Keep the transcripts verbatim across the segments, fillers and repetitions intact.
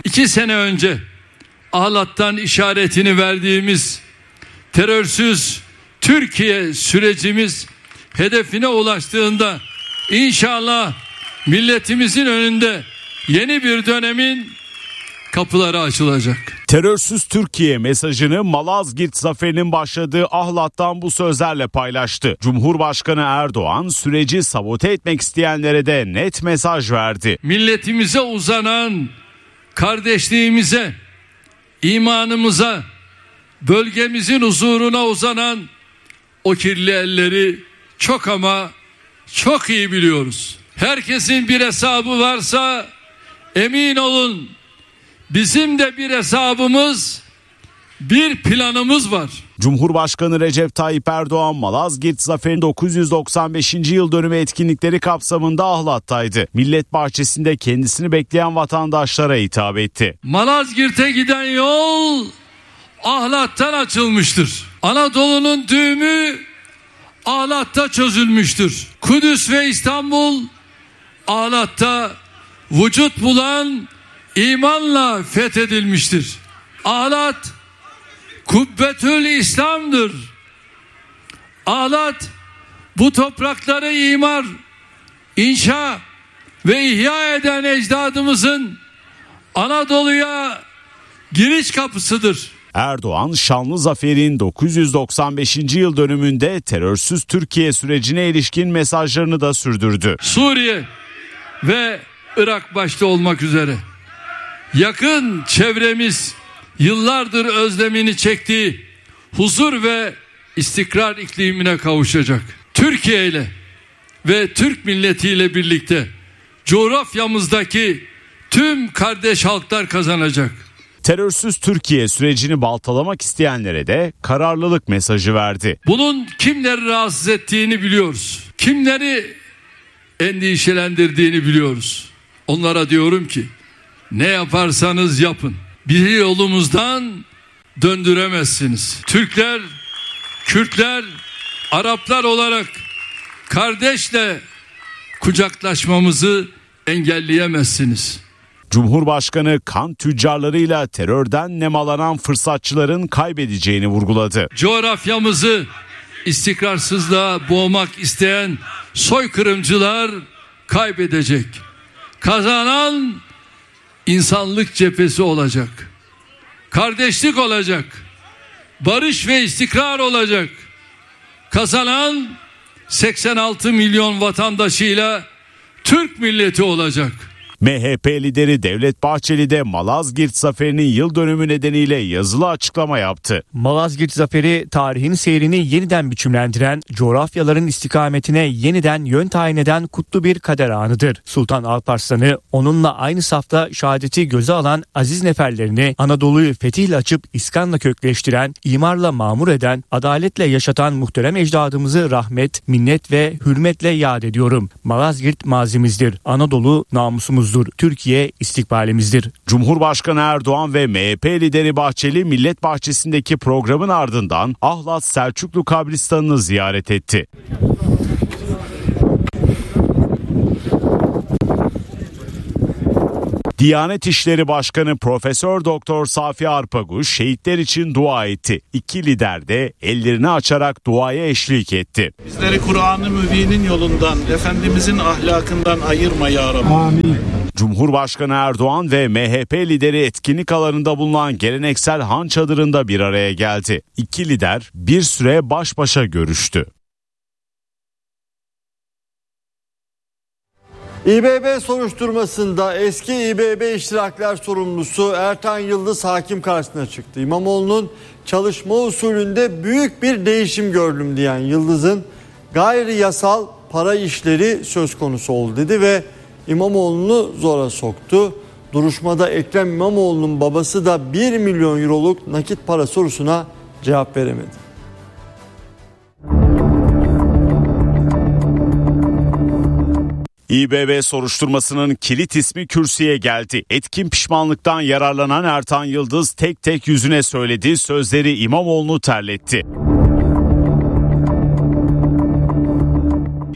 İki sene önce Ahlat'tan işaretini verdiğimiz terörsüz Türkiye sürecimiz hedefine ulaştığında inşallah milletimizin önünde yeni bir dönemin kapıları açılacak. Terörsüz Türkiye mesajını Malazgirt zaferinin başladığı Ahlat'tan bu sözlerle paylaştı. Cumhurbaşkanı Erdoğan süreci sabote etmek isteyenlere de net mesaj verdi. Milletimize uzanan kardeşliğimize, imanımıza, bölgemizin huzuruna uzanan o kirli elleri çok ama çok iyi biliyoruz. Herkesin bir hesabı varsa emin olun bizim de bir hesabımız, bir planımız var. Cumhurbaşkanı Recep Tayyip Erdoğan Malazgirt Zaferi'nin dokuz yüz doksan beşinci yıl dönümü etkinlikleri kapsamında Ahlat'taydı. Millet Bahçesi'nde kendisini bekleyen vatandaşlara hitap etti. Malazgirt'e giden yol Ahlat'tan açılmıştır. Anadolu'nun düğümü Ahlat'ta çözülmüştür. Kudüs ve İstanbul Ahlat'ta vücut bulan imanla fethedilmiştir. Ahlat Kubbetül İslam'dır. Ahlat bu toprakları imar, inşa ve ihya eden ecdadımızın Anadolu'ya giriş kapısıdır. Erdoğan şanlı zaferin dokuz yüz doksan beşinci yıl dönümünde terörsüz Türkiye sürecine ilişkin mesajlarını da sürdürdü. Suriye ve Irak başta olmak üzere yakın çevremiz yıllardır özlemini çektiği huzur ve istikrar iklimine kavuşacak. Türkiye ile ve Türk milletiyle birlikte coğrafyamızdaki tüm kardeş halklar kazanacak. Terörsüz Türkiye sürecini baltalamak isteyenlere de kararlılık mesajı verdi. Bunun kimleri rahatsız ettiğini biliyoruz. Kimleri endişelendirdiğini biliyoruz. Onlara diyorum ki ne yaparsanız yapın, bizi yolumuzdan döndüremezsiniz. Türkler, Kürtler, Araplar olarak kardeşle kucaklaşmamızı engelleyemezsiniz. Cumhurbaşkanı kan tüccarlarıyla terörden nemalanan fırsatçıların kaybedeceğini vurguladı. Coğrafyamızı istikrarsızlığa boğmak isteyen soykırımcılar kaybedecek. Kazanan insanlık cephesi olacak. Kardeşlik olacak. Barış ve istikrar olacak. Kazanan seksen altı milyon vatandaşıyla Türk milleti olacak. M H P lideri Devlet Bahçeli de Malazgirt Zaferi'nin yıl dönümü nedeniyle yazılı açıklama yaptı. Malazgirt Zaferi tarihin seyrini yeniden biçimlendiren, coğrafyaların istikametine yeniden yön tayin eden kutlu bir kader anıdır. Sultan Alparslan'ı onunla aynı safta şehadeti göze alan aziz neferlerini Anadolu'yu fetihle açıp iskanla kökleştiren, imarla mamur eden, adaletle yaşatan muhterem ecdadımızı rahmet, minnet ve hürmetle yad ediyorum. Malazgirt mazimizdir. Anadolu namusumuz. Türkiye istikbalimizdir. Cumhurbaşkanı Erdoğan ve M H P lideri Bahçeli Millet Bahçesi'ndeki programın ardından Ahlat Selçuklu kabristanını ziyaret etti. Diyanet İşleri Başkanı Profesör Doktor Safi Arpaguş şehitler için dua etti. İki lider de ellerini açarak duaya eşlik etti. Bizleri Kur'an-ı Mübin'in yolundan, Efendimizin ahlakından ayırma ya Rabbi. Amin. Cumhurbaşkanı Erdoğan ve M H P lideri etkinlik alanında bulunan geleneksel Han Çadırı'nda bir araya geldi. İki lider bir süre baş başa görüştü. İBB soruşturmasında eski İBB iştirakler sorumlusu Ertan Yıldız hakim karşısına çıktı. İmamoğlu'nun çalışma usulünde büyük bir değişim gördüm diyen Yıldız'ın gayri yasal para işleri söz konusu oldu dedi ve İmamoğlu'nu zora soktu. Duruşmada Ekrem İmamoğlu'nun babası da bir milyon euroluk nakit para sorusuna cevap veremedi. İBB soruşturmasının kilit ismi kürsüye geldi. Etkin pişmanlıktan yararlanan Ertan Yıldız tek tek yüzüne söylediği sözleri İmamoğlu'nu terletti.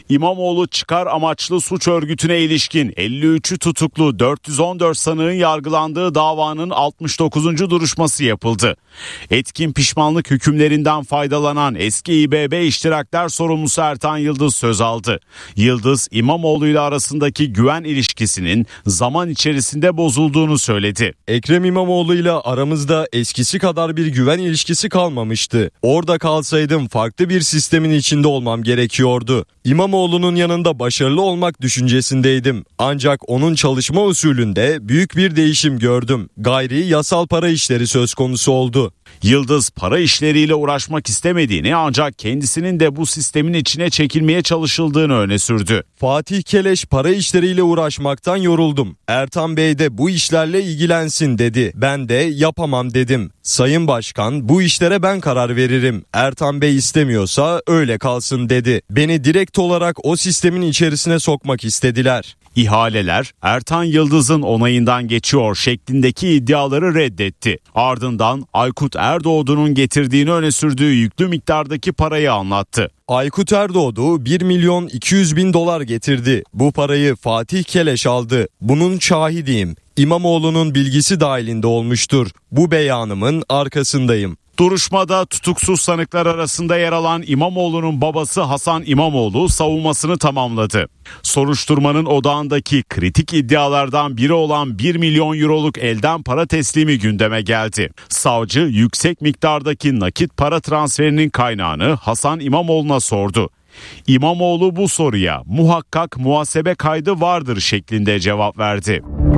İmamoğlu çıkar amaçlı suç örgütüne ilişkin elli üçü tutuklu dört yüz on dört sanığın yargılandığı davanın altmış dokuzuncu duruşması yapıldı. Etkin pişmanlık hükümlerinden faydalanan eski İBB iştirakler sorumlusu Ertan Yıldız söz aldı. Yıldız, İmamoğlu ile arasındaki güven ilişkisinin zaman içerisinde bozulduğunu söyledi. Ekrem İmamoğlu ile aramızda eskisi kadar bir güven ilişkisi kalmamıştı. Orada kalsaydım farklı bir sistemin içinde olmam gerekiyordu. İmamoğlu'nun yanında başarılı olmak düşüncesindeydim. Ancak onun çalışma usulünde büyük bir değişim gördüm. Gayri yasal para işleri söz konusu oldu. Yıldız para işleriyle uğraşmak istemediğini ancak kendisinin de bu sistemin içine çekilmeye çalışıldığını öne sürdü. Fatih Keleş para işleriyle uğraşmaktan yoruldum. Ertan Bey de bu işlerle ilgilensin dedi. Ben de yapamam dedim. Sayın Başkan, bu işlere ben karar veririm. Ertan Bey istemiyorsa öyle kalsın dedi. Beni direkt olarak o sistemin içerisine sokmak istediler. İhaleler Ertan Yıldız'ın onayından geçiyor şeklindeki iddiaları reddetti. Ardından Aykut Erdoğdu'nun getirdiğini öne sürdüğü yüklü miktardaki parayı anlattı. Aykut Erdoğdu bir milyon iki yüz bin dolar getirdi. Bu parayı Fatih Keleş aldı. Bunun şahidiyim. İmamoğlu'nun bilgisi dahilinde olmuştur. Bu beyanımın arkasındayım. Duruşmada tutuksuz sanıklar arasında yer alan İmamoğlu'nun babası Hasan İmamoğlu savunmasını tamamladı. Soruşturmanın odağındaki kritik iddialardan biri olan bir milyon euroluk elden para teslimi gündeme geldi. Savcı yüksek miktardaki nakit para transferinin kaynağını Hasan İmamoğlu'na sordu. İmamoğlu bu soruya muhakkak muhasebe kaydı vardır şeklinde cevap verdi.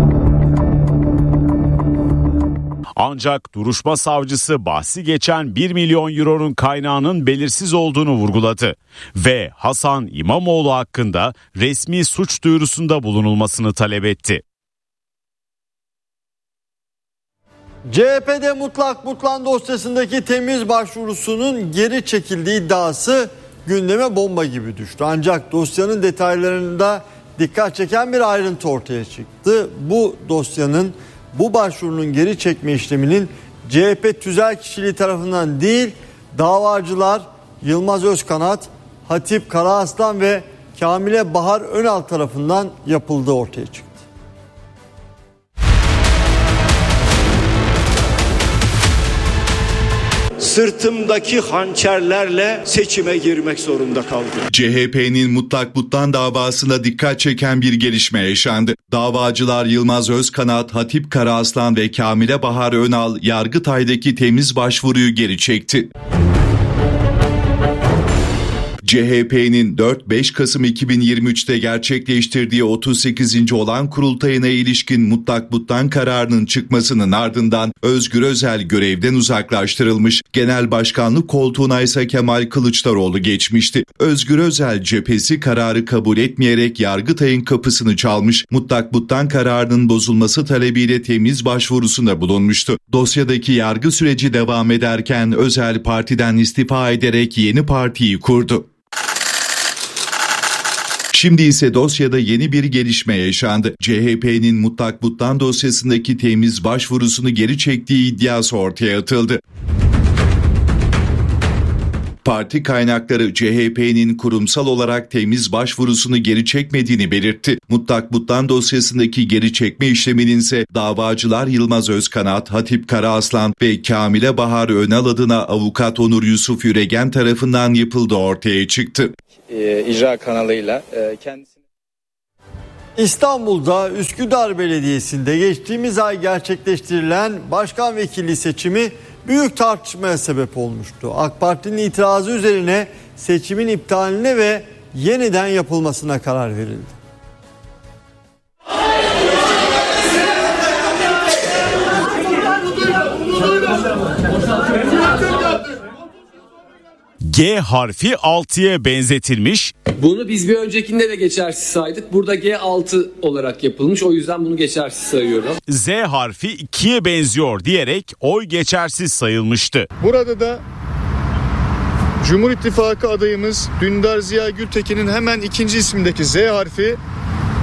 Ancak duruşma savcısı bahsi geçen bir milyon euronun kaynağının belirsiz olduğunu vurguladı ve Hasan İmamoğlu hakkında resmi suç duyurusunda bulunulmasını talep etti. C H P'de mutlak mutlan dosyasındaki temiz başvurusunun geri çekildiği iddiası gündeme bomba gibi düştü. Ancak dosyanın detaylarında dikkat çeken bir ayrıntı ortaya çıktı. Bu dosyanın Bu başvurunun geri çekme işleminin C H P tüzel kişiliği tarafından değil, davacılar Yılmaz Özkanat, Hatip Karaaslan ve Kamile Bahar Önal tarafından yapıldığı ortaya çıktı. Sırtımdaki hançerlerle seçime girmek zorunda kaldım. C H P'nin mutlak mutlan davasına dikkat çeken bir gelişme yaşandı. Davacılar Yılmaz Özkanat, Hatip Karaaslan ve Kamile Bahar Önal Yargıtay'daki temiz başvuruyu geri çekti. C H P'nin dört beş Kasım iki bin yirmi üçte gerçekleştirdiği otuz sekizinci olağan kurultayına ilişkin mutlak mutlan kararının çıkmasının ardından Özgür Özel görevden uzaklaştırılmış, genel başkanlık koltuğuna ise Kemal Kılıçdaroğlu geçmişti. Özgür Özel cephesi kararı kabul etmeyerek Yargıtay'ın kapısını çalmış, mutlak mutlan kararının bozulması talebiyle temiz başvurusunda bulunmuştu. Dosyadaki yargı süreci devam ederken Özel partiden istifa ederek yeni partiyi kurdu. Şimdi ise dosyada yeni bir gelişme yaşandı. C H P'nin mutlak mutlan dosyasındaki temiz başvurusunu geri çektiği iddiası ortaya atıldı. Parti kaynakları C H P'nin kurumsal olarak temiz başvurusunu geri çekmediğini belirtti. Mutlak mutlan dosyasındaki geri çekme işleminin ise davacılar Yılmaz Özkanat, Hatip Karaaslan ve Kamile Bahar Önal adına avukat Onur Yusuf Üregen tarafından yapıldığı ortaya çıktı. E, icra kanalıyla e, kendisini... İstanbul'da Üsküdar Belediyesi'nde geçtiğimiz ay gerçekleştirilen başkan vekilliği seçimi büyük tartışmaya sebep olmuştu. AK Parti'nin itirazı üzerine seçimin iptaline ve yeniden yapılmasına karar verildi. G harfi altıya benzetilmiş. Bunu biz bir öncekinde de geçersiz saydık. Burada G altı olarak yapılmış. O yüzden bunu geçersiz sayıyorum. Z harfi ikiye benziyor diyerek oy geçersiz sayılmıştı. Burada da Cumhur İttifakı adayımız Dündar Ziya Gültekin'in hemen ikinci ismindeki Z harfi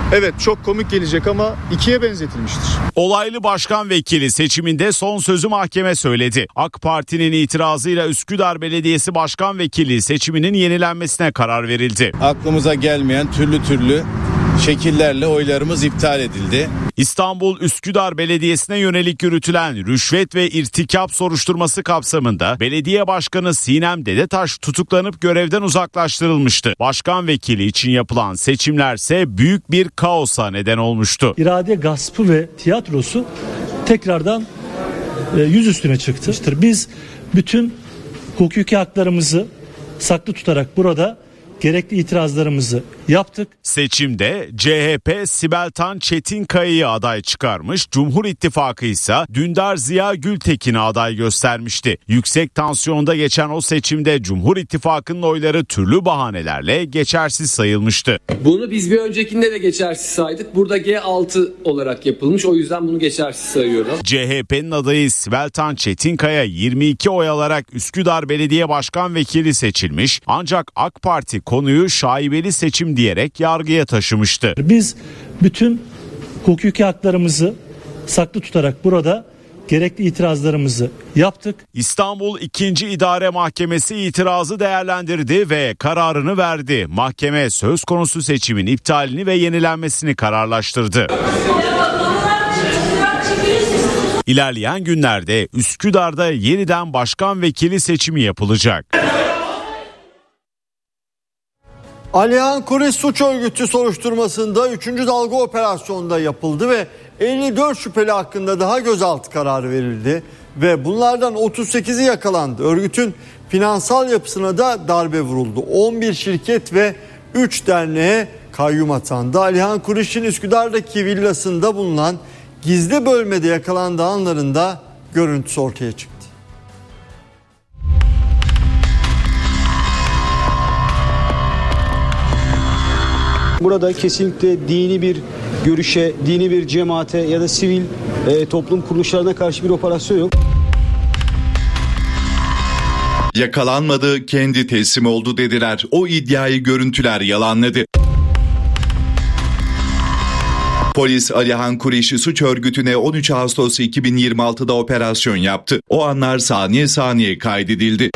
Evet, çok komik gelecek ama ikiye benzetilmiştir. Olaylı başkan vekili seçiminde son sözü mahkeme söyledi. AK Parti'nin itirazıyla Üsküdar Belediyesi Başkan Vekili seçiminin yenilenmesine karar verildi. Aklımıza gelmeyen türlü türlü şekillerle oylarımız iptal edildi. İstanbul Üsküdar Belediyesi'ne yönelik yürütülen rüşvet ve irtikap soruşturması kapsamında belediye başkanı Sinem Dedetaş tutuklanıp görevden uzaklaştırılmıştı. Başkan vekili için yapılan seçimlerse büyük bir kaosa neden olmuştu. İrade gaspı ve tiyatrosu tekrardan e, yüz üstüne çıktı. Biz bütün hukuki haklarımızı saklı tutarak burada gerekli itirazlarımızı yaptık. Seçimde C H P Sibel Tan Çetinkaya'yı aday çıkarmış, Cumhur İttifakı ise Dündar Ziya Gültekin'i aday göstermişti. Yüksek tansiyonda geçen o seçimde Cumhur İttifakı'nın oyları türlü bahanelerle geçersiz sayılmıştı. Bunu biz bir öncekinde de geçersiz saydık. Burada G altı olarak yapılmış. O yüzden bunu geçersiz sayıyorum. C H P'nin adayı Sibel Tan Çetinkaya yirmi iki oy alarak Üsküdar Belediye Başkan Vekili seçilmiş. Ancak AK Parti konuyu şaibeli seçim diyerek yargıya taşımıştı. Biz bütün hukuki haklarımızı saklı tutarak burada gerekli itirazlarımızı yaptık. İstanbul ikinci İdare Mahkemesi itirazı değerlendirdi ve kararını verdi. Mahkeme söz konusu seçimin iptalini ve yenilenmesini kararlaştırdı. İlerleyen günlerde Üsküdar'da yeniden başkan vekili seçimi yapılacak. Alihan Kuriş suç örgütü soruşturmasında üçüncü dalga operasyonda yapıldı ve elli dört şüpheli hakkında daha gözaltı kararı verildi ve bunlardan otuz sekizi yakalandı. Örgütün finansal yapısına da darbe vuruldu. on bir şirket ve üç derneğe kayyum atandı. Alihan Kuriş'in Üsküdar'daki villasında bulunan gizli bölmede yakalandığı anlarında görüntüsü ortaya çıktı. Burada kesinlikle dini bir görüşe, dini bir cemaate ya da sivil e, toplum kuruluşlarına karşı bir operasyon yok. Yakalanmadı, kendi teslim oldu dediler. O iddiayı görüntüler yalanladı. Polis Alihan Kuriş'i suç örgütüne on üç Ağustos iki bin yirmi altıda operasyon yaptı. O anlar saniye saniye kaydedildi.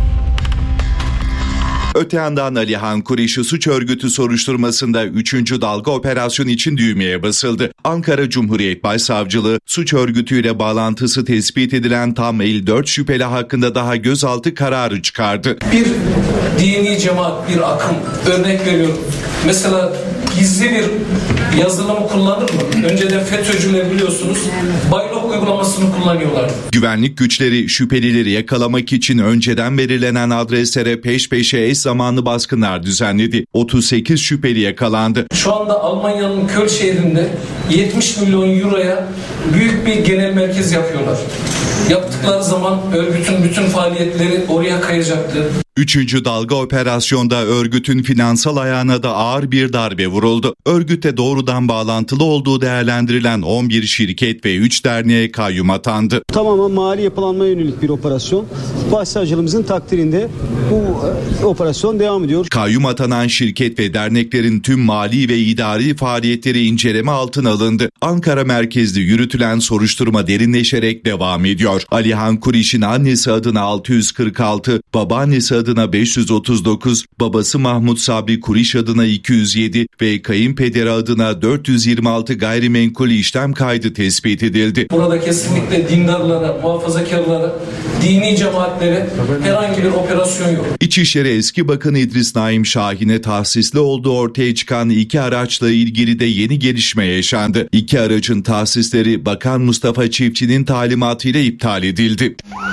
Öte yandan Alihan Kuriş'i suç örgütü soruşturmasında üçüncü dalga operasyon için düğmeye basıldı. Ankara Cumhuriyet Başsavcılığı suç örgütüyle bağlantısı tespit edilen tam elli dört şüpheli hakkında daha gözaltı kararı çıkardı. Bir dini cemaat, bir akım, örnek veriyorum. Mesela gizli bir yazılımı kullanır mı? Önceden FETÖ'cüler biliyorsunuz Baylok uygulamasını kullanıyorlar. Güvenlik güçleri şüphelileri yakalamak için önceden belirlenen adreslere peş peşe eş zamanlı baskınlar düzenledi. otuz sekiz şüpheli yakalandı. Şu anda Almanya'nın Köln şehrinde yetmiş milyon euroya büyük bir genel merkez yapıyorlar. Yaptıkları zaman örgütün bütün faaliyetleri oraya kayacaktı. Üçüncü dalga operasyonda örgütün finansal ayağına da ağır bir darbe vuruldu. Örgüte doğrudan bağlantılı olduğu değerlendirilen on bir şirket ve üç derneğe kayyum atandı. Tamamen mali yapılanmaya yönelik bir operasyon. Başsavcılığımızın takdirinde bu e, operasyon devam ediyor. Kayyum atanan şirket ve derneklerin tüm mali ve idari faaliyetleri inceleme altına alındı. Ankara merkezli yürütülen soruşturma derinleşerek devam ediyor. Alihan Kuriş'in annesi adına altı yüz kırk altı, babaannesi adına beş yüz otuz dokuz, babası Mahmut Sabri Kuriş adına iki yüz yedi ve kayınpederi adına dört yüz yirmi altı gayrimenkul işlem kaydı tespit edildi. Burada kesinlikle dindarlara, muhafazakarlara, dini cemaatlere herhangi bir operasyon yok. İçişleri Eski Bakanı İdris Naim Şahin'e tahsisli olduğu ortaya çıkan iki araçla ilgili de yeni gelişme yaşandı. İki aracın tahsisleri Bakan Mustafa Çiftçi'nin talimatıyla iptal edildi.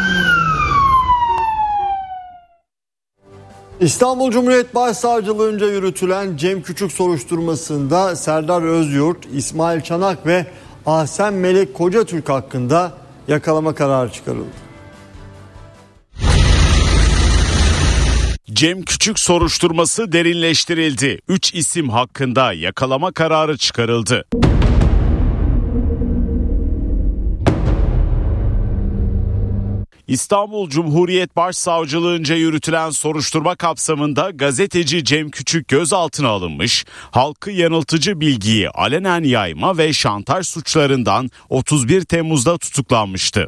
İstanbul Cumhuriyet Başsavcılığınca yürütülen Cem Küçük soruşturmasında Serdar Özyurt, İsmail Çanak ve Ahsen Melek Kocatürk hakkında yakalama kararı çıkarıldı. Cem Küçük soruşturması derinleştirildi. Üç isim hakkında yakalama kararı çıkarıldı. İstanbul Cumhuriyet Başsavcılığınca yürütülen soruşturma kapsamında gazeteci Cem Küçük gözaltına alınmış, halkı yanıltıcı bilgiyi alenen yayma ve şantaj suçlarından otuz bir Temmuz'da tutuklanmıştı.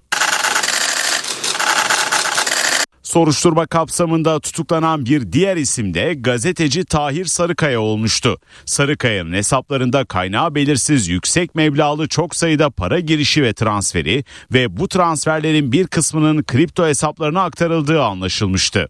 Soruşturma kapsamında tutuklanan bir diğer isim de gazeteci Tahir Sarıkaya olmuştu. Sarıkaya'nın hesaplarında kaynağı belirsiz yüksek meblağlı çok sayıda para girişi ve transferi ve bu transferlerin bir kısmının kripto hesaplarına aktarıldığı anlaşılmıştı.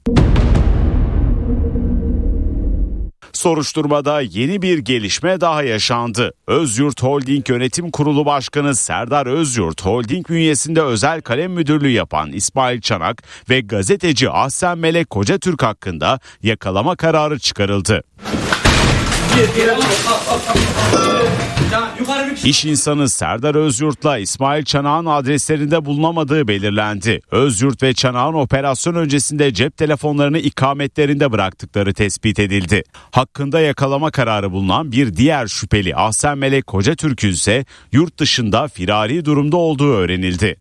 Soruşturmada yeni bir gelişme daha yaşandı. Özyurt Holding Yönetim Kurulu Başkanı Serdar Özyurt, Holding bünyesinde özel kalem müdürlüğü yapan İsmail Çanak ve gazeteci Ahsen Melek Kocatürk hakkında yakalama kararı çıkarıldı. İş insanı Serdar Özyurt'la İsmail Çanak'ın adreslerinde bulunamadığı belirlendi. Özyurt ve Çanak'ın operasyon öncesinde cep telefonlarını ikametlerinde bıraktıkları tespit edildi. Hakkında yakalama kararı bulunan bir diğer şüpheli Ahsen Melek Kocatürk'ün ise yurt dışında firari durumda olduğu öğrenildi.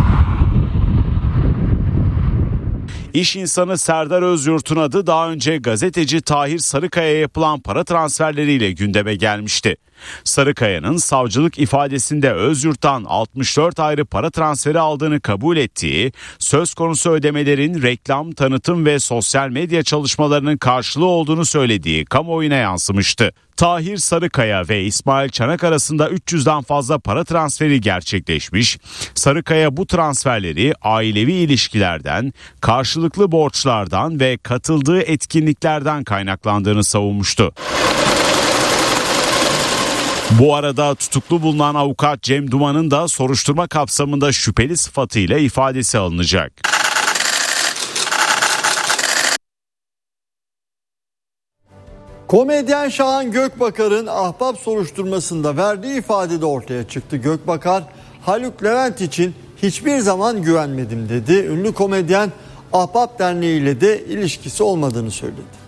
İş insanı Serdar Özyurt'un adı daha önce gazeteci Tahir Sarıkaya'ya yapılan para transferleriyle gündeme gelmişti. Sarıkaya'nın savcılık ifadesinde Özyurt'tan altmış dört ayrı para transferi aldığını kabul ettiği, söz konusu ödemelerin reklam, tanıtım ve sosyal medya çalışmalarının karşılığı olduğunu söylediği kamuoyuna yansımıştı. Tahir Sarıkaya ve İsmail Çanak arasında üç yüzden fazla para transferi gerçekleşmiş. Sarıkaya bu transferleri ailevi ilişkilerden, karşılıklı borçlardan ve katıldığı etkinliklerden kaynaklandığını savunmuştu. Bu arada tutuklu bulunan avukat Cem Duman'ın da soruşturma kapsamında şüpheli sıfatıyla ifadesi alınacak. Komedyen Şahan Gökbakar'ın Ahbap soruşturmasında verdiği ifadede ortaya çıktı. Gökbakar, Haluk Levent için hiçbir zaman güvenmedim dedi. Ünlü komedyen Ahbap Derneği ile de ilişkisi olmadığını söyledi.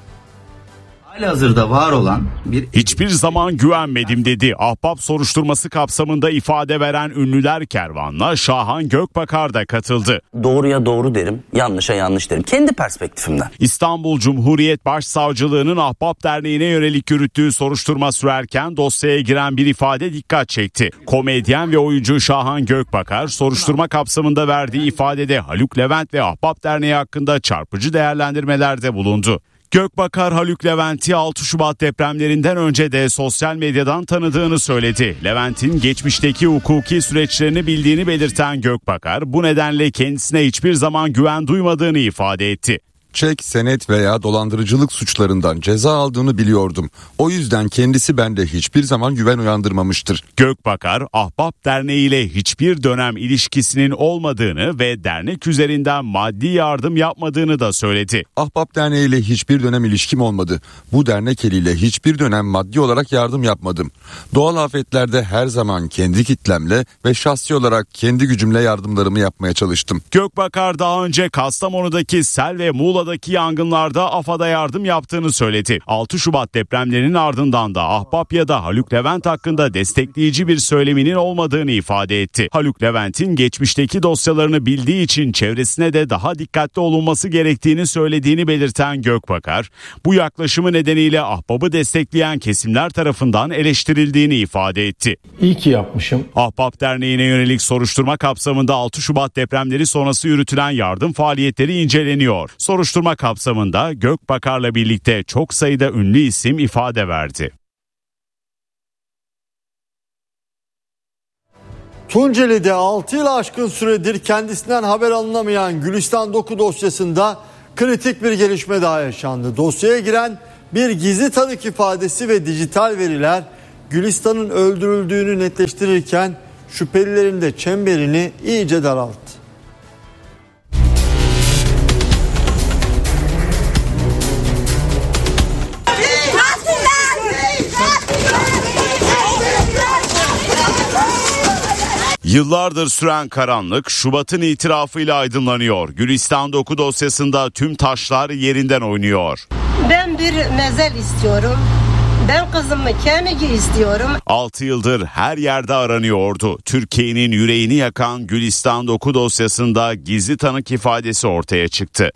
Halihazırda var olan bir... Hiçbir zaman güvenmedim dedi. Ahbap soruşturması kapsamında ifade veren ünlüler kervanına Şahan Gökbakar da katıldı. Doğruya doğru derim, yanlışa yanlış derim. Kendi perspektifimden. İstanbul Cumhuriyet Başsavcılığı'nın Ahbap Derneği'ne yönelik yürüttüğü soruşturma sürerken dosyaya giren bir ifade dikkat çekti. Komedyen ve oyuncu Şahan Gökbakar soruşturma kapsamında verdiği ifadede Haluk Levent ve Ahbap Derneği hakkında çarpıcı değerlendirmelerde bulundu. Gökbakar, Haluk Levent'i altı Şubat depremlerinden önce de sosyal medyadan tanıdığını söyledi. Levent'in geçmişteki hukuki süreçlerini bildiğini belirten Gökbakar, bu nedenle kendisine hiçbir zaman güven duymadığını ifade etti. Çek, senet veya dolandırıcılık suçlarından ceza aldığını biliyordum. O yüzden kendisi bende hiçbir zaman güven uyandırmamıştır. Gökbakar, Ahbap Derneği ile hiçbir dönem ilişkisinin olmadığını ve dernek üzerinden maddi yardım yapmadığını da söyledi. Ahbap Derneği ile hiçbir dönem ilişkim olmadı. Bu dernek eliyle hiçbir dönem maddi olarak yardım yapmadım. Doğal afetlerde her zaman kendi kitlemle ve şahsi olarak kendi gücümle yardımlarımı yapmaya çalıştım. Gökbakar daha önce Kastamonu'daki sel ve Muğla Daki yangınlarda AFAD'a yardım yaptığını söyledi. altı Şubat depremlerinin ardından da Ahbap ya da Haluk Levent hakkında destekleyici bir söyleminin olmadığını ifade etti. Haluk Levent'in geçmişteki dosyalarını bildiği için çevresine de daha dikkatli olunması gerektiğini söylediğini belirten Gökbakar, bu yaklaşımı nedeniyle Ahbap'ı destekleyen kesimler tarafından eleştirildiğini ifade etti. İyi ki yapmışım. Ahbap Derneği'ne yönelik soruşturma kapsamında altı Şubat depremleri sonrası yürütülen yardım faaliyetleri inceleniyor. Soruşturma kapsamında Gökbakar'la birlikte çok sayıda ünlü isim ifade verdi. Tunceli'de altı yıl aşkın süredir kendisinden haber alınamayan Gülistan Doku dosyasında kritik bir gelişme daha yaşandı. Dosyaya giren bir gizli tanık ifadesi ve dijital veriler Gülistan'ın öldürüldüğünü netleştirirken şüphelilerin de çemberini iyice daralttı. Yıllardır süren karanlık Şubat'ın itirafıyla aydınlanıyor. Gülistan Doku dosyasında tüm taşlar yerinden oynuyor. Ben bir mezar istiyorum. Ben kızımı kemigi istiyorum. altı yıldır her yerde aranıyordu. Türkiye'nin yüreğini yakan Gülistan Doku dosyasında gizli tanık ifadesi ortaya çıktı.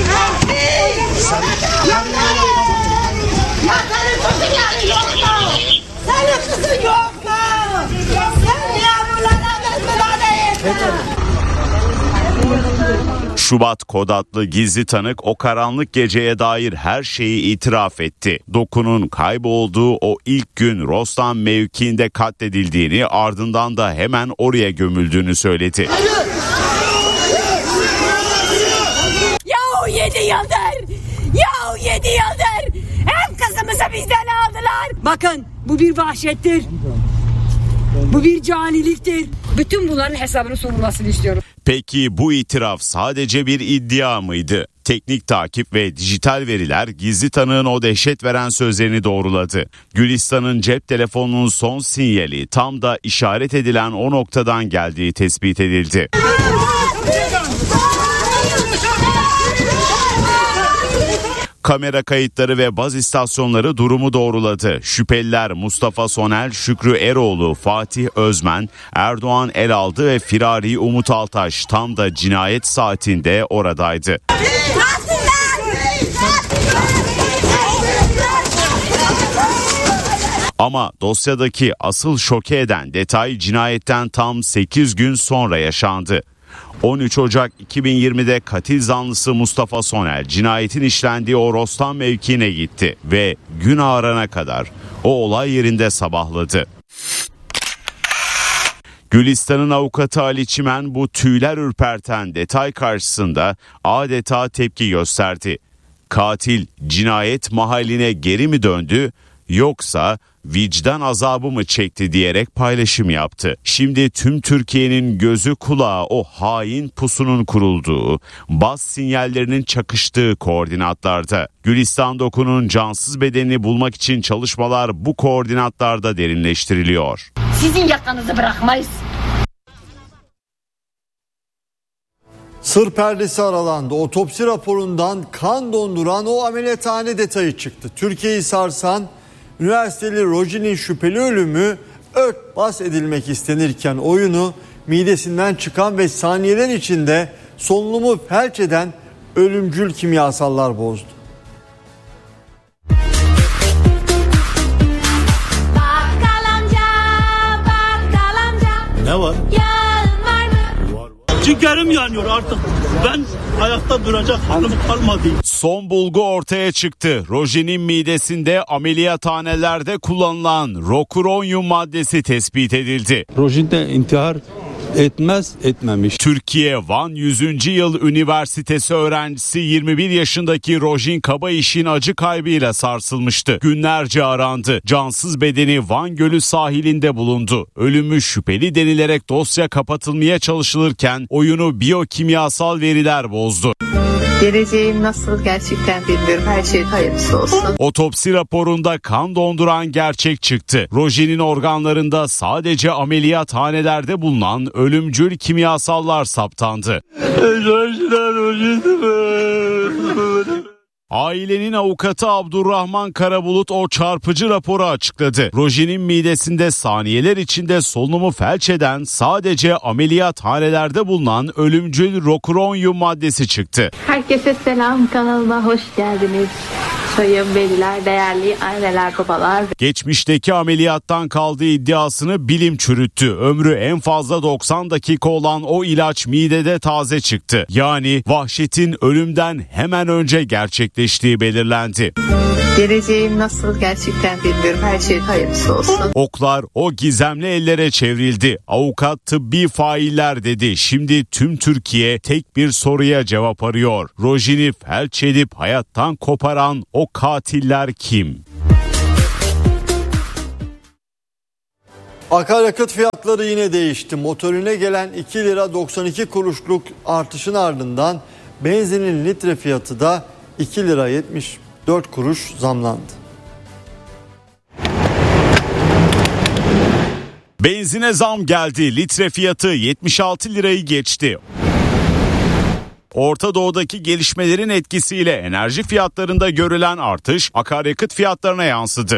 Şubat Kod adlı gizli tanık o karanlık geceye dair her şeyi itiraf etti. Doku'nun kaybolduğu o ilk gün Rostam mevkiinde katledildiğini, ardından da hemen oraya gömüldüğünü söyledi. Yahu yedi yıldır! Yahu yedi yıldır! Hem kızımızı bizden aldılar! Bakın bu bir vahşettir. Bu bir caniliktir. Bütün bunların hesabını sorulmasını istiyorum. Peki bu itiraf sadece bir iddia mıydı? Teknik takip ve dijital veriler gizli tanığın o dehşet veren sözlerini doğruladı. Gülistan'ın cep telefonunun son sinyali tam da işaret edilen o noktadan geldiği tespit edildi. Kamera kayıtları ve baz istasyonları durumu doğruladı. Şüpheliler Mustafa Sonel, Şükrü Eroğlu, Fatih Özmen, Erdoğan Elaldı ve firari Umut Altaş tam da cinayet saatinde oradaydı. Ama dosyadaki asıl şoke eden detay cinayetten tam sekiz gün sonra yaşandı. on üç Ocak iki bin yirmide katil zanlısı Mustafa Sonel cinayetin işlendiği o Rostam mevkiine gitti ve gün ağarana kadar o olay yerinde sabahladı. Gülistan'ın avukatı Ali Çimen bu tüyler ürperten detay karşısında adeta tepki gösterdi. Katil cinayet mahalline geri mi döndü yoksa vicdan azabı mı çekti diyerek paylaşım yaptı. Şimdi tüm Türkiye'nin gözü kulağı o hain pusunun kurulduğu, baz sinyallerinin çakıştığı koordinatlarda. Gülistan Doku'nun cansız bedenini bulmak için çalışmalar bu koordinatlarda derinleştiriliyor. Sizin yakanızı bırakmayız. Sır perdesi aralandı. Otopsi raporundan kan donduran o ameliyathane detayı çıktı. Türkiye'yi sarsan üniversiteli Rojin'in şüpheli ölümü örtbas edilmek istenirken oyunu midesinden çıkan ve saniyeler içinde solunumu felç eden ölümcül kimyasallar bozdu. Bakkal amca, bakkal amca. Ne var? Yağın var mı? Ciğerim yanıyor artık. Ben ayakta duracak halim kalmadı. Son bulgu ortaya çıktı. Rojin'in midesinde ameliyathanelerde kullanılan rokuronyum maddesi tespit edildi. Rojin de intihar etmez etmemiş. Türkiye Van yüzüncü Yıl Üniversitesi öğrencisi yirmi bir yaşındaki Rojin Kabayiş'in acı kaybıyla sarsılmıştı. Günlerce arandı. Cansız bedeni Van Gölü sahilinde bulundu. Ölümü şüpheli denilerek dosya kapatılmaya çalışılırken oyunu biyokimyasal veriler bozdu. Geleceğim nasıl gerçekten bilmiyorum. Her şey hayırlısı olsun. Otopsi raporunda kan donduran gerçek çıktı. Rojin'in organlarında sadece ameliyathanelerde bulunan ölümcül kimyasallar saptandı. Ailenin avukatı Abdurrahman Karabulut o çarpıcı raporu açıkladı. Rojin'in midesinde saniyeler içinde solunumu felç eden sadece ameliyathanelerde bulunan ölümcül rokuronyum maddesi çıktı. Herkese selam, kanalıma hoş geldiniz. Sayın veliler, değerli anneler, babalar. Geçmişteki ameliyattan kaldığı iddiasını bilim çürüttü. Ömrü en fazla doksan dakika olan o ilaç midede taze çıktı. Yani vahşetin ölümden hemen önce gerçekleştiği belirlendi. Geleceğim nasıl gerçekten bilmiyorum. Her şey hayırlısı olsun. Oklar o gizemli ellere çevrildi. Avukat tıbbi failler dedi. Şimdi tüm Türkiye tek bir soruya cevap arıyor. Rojin'i felç edip hayattan koparan o katiller kim? Akaryakıt fiyatları yine değişti. Motorine gelen iki lira doksan iki kuruşluk artışın ardından benzinin litre fiyatı da iki lira yetmiş dört kuruş zamlandı. Benzine zam geldi. Litre fiyatı yetmiş altı lirayı geçti. Orta Doğu'daki gelişmelerin etkisiyle enerji fiyatlarında görülen artış akaryakıt fiyatlarına yansıdı.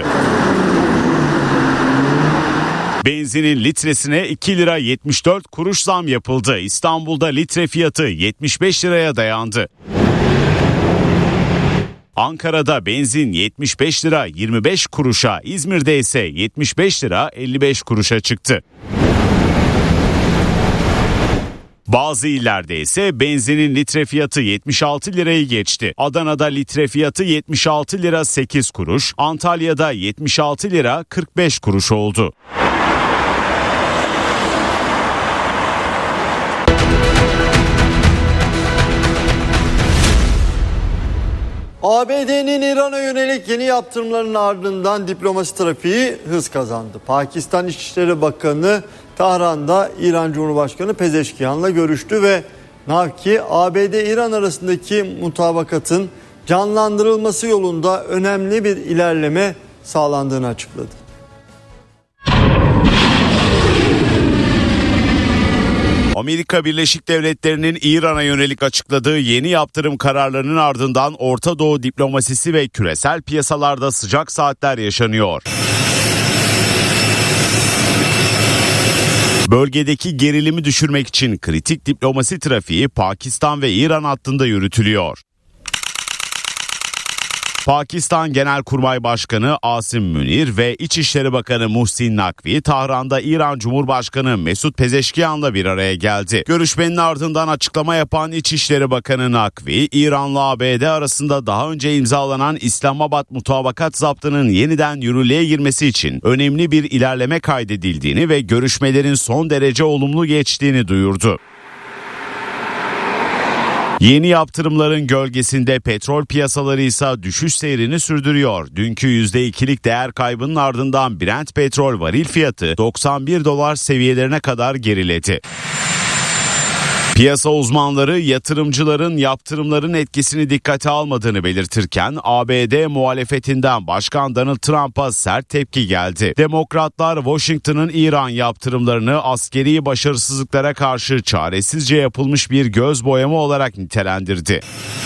Benzinin litresine iki lira yetmiş dört kuruş zam yapıldı. İstanbul'da litre fiyatı yetmiş beş liraya dayandı. Ankara'da benzin yetmiş beş lira yirmi beş kuruşa, İzmir'de ise yetmiş beş lira elli beş kuruşa çıktı. Bazı illerde ise benzinin litre fiyatı yetmiş altı lirayı geçti. Adana'da litre fiyatı yetmiş altı lira sekiz kuruş, Antalya'da yetmiş altı lira kırk beş kuruş oldu. A B D'nin İran'a yönelik yeni yaptırımlarının ardından diplomasi trafiği hız kazandı. Pakistan İçişleri Bakanı Tahran'da İran Cumhurbaşkanı Pezeşkiyan'la görüştü ve Navki A B D-İran arasındaki mutabakatın canlandırılması yolunda önemli bir ilerleme sağlandığını açıkladı. Amerika Birleşik Devletleri'nin İran'a yönelik açıkladığı yeni yaptırım kararlarının ardından Orta Doğu diplomasisi ve küresel piyasalarda sıcak saatler yaşanıyor. Bölgedeki gerilimi düşürmek için kritik diplomasi trafiği Pakistan ve İran hattında yürütülüyor. Pakistan Genelkurmay Başkanı Asim Münir ve İçişleri Bakanı Muhsin Nakvi, Tahran'da İran Cumhurbaşkanı Mesut Pezeşkiyan'la bir araya geldi. Görüşmenin ardından açıklama yapan İçişleri Bakanı Nakvi, İran'la A B D arasında daha önce imzalanan İslamabad Mutabakat Zaptı'nın yeniden yürürlüğe girmesi için önemli bir ilerleme kaydedildiğini ve görüşmelerin son derece olumlu geçtiğini duyurdu. Yeni yaptırımların gölgesinde petrol piyasaları ise düşüş seyrini sürdürüyor. Dünkü yüzde ikilik değer kaybının ardından Brent petrol varil fiyatı doksan bir dolar seviyelerine kadar geriledi. Piyasa uzmanları yatırımcıların yaptırımların etkisini dikkate almadığını belirtirken A B D muhalefetinden Başkan Donald Trump'a sert tepki geldi. Demokratlar Washington'ın İran yaptırımlarını askeri başarısızlıklara karşı çaresizce yapılmış bir göz boyama olarak nitelendirdi.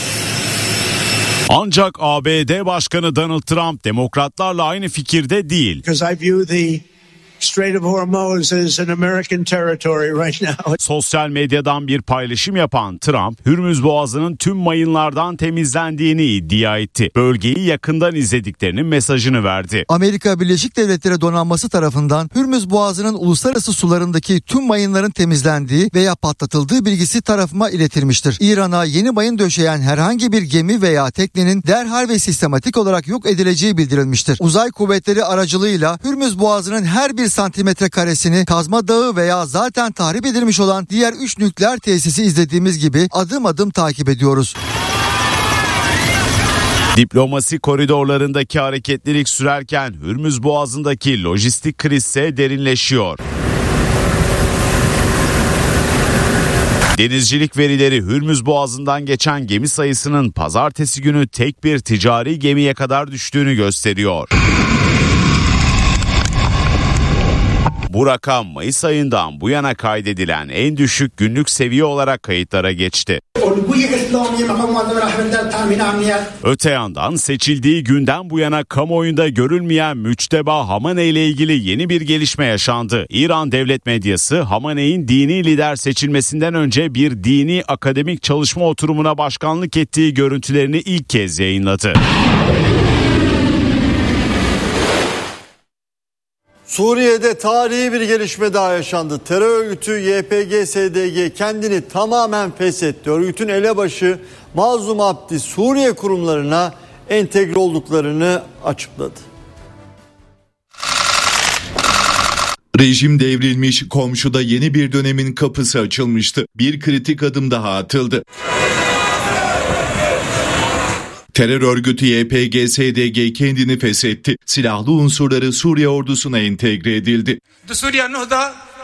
Ancak A B D Başkanı Donald Trump demokratlarla aynı fikirde değil. Strait of Hormuz is an American territory right now. Sosyal medyadan bir paylaşım yapan Trump, Hürmüz Boğazı'nın tüm mayınlardan temizlendiğini iddia etti. Bölgeyi yakından izlediklerinin mesajını verdi. Amerika Birleşik Devletleri donanması tarafından Hürmüz Boğazı'nın uluslararası sularındaki tüm mayınların temizlendiği veya patlatıldığı bilgisi tarafıma iletilmiştir. İran'a yeni mayın döşeyen herhangi bir gemi veya teknenin derhal ve sistematik olarak yok edileceği bildirilmiştir. Uzay kuvvetleri aracılığıyla Hürmüz Boğazı'nın her bir santimetre karesini Kazma Dağı veya zaten tahrip edilmiş olan diğer üç nükleer tesisi izlediğimiz gibi adım adım takip ediyoruz. Diplomasi koridorlarındaki hareketlilik sürerken Hürmüz Boğazı'ndaki lojistik kriz ise derinleşiyor. Denizcilik verileri Hürmüz Boğazı'ndan geçen gemi sayısının pazartesi günü tek bir ticari gemiye kadar düştüğünü gösteriyor. Bu rakam Mayıs ayından bu yana kaydedilen en düşük günlük seviye olarak kayıtlara geçti. Öte yandan seçildiği günden bu yana kamuoyunda görülmeyen Müçteba Hamaney ile ilgili yeni bir gelişme yaşandı. İran devlet medyası Hamaney'in dini lider seçilmesinden önce bir dini akademik çalışma oturumuna başkanlık ettiği görüntülerini ilk kez yayınladı. Suriye'de tarihi bir gelişme daha yaşandı. Terör örgütü Y P G S D G kendini tamamen feshetti. Örgütün elebaşı Mazlum Abdi Suriye kurumlarına entegre olduklarını açıkladı. Rejim devrilmiş, komşuda yeni bir dönemin kapısı açılmıştı. Bir kritik adım daha atıldı. Terör örgütü Y P G S D G kendini feshetti. Silahlı unsurları Suriye ordusuna entegre edildi.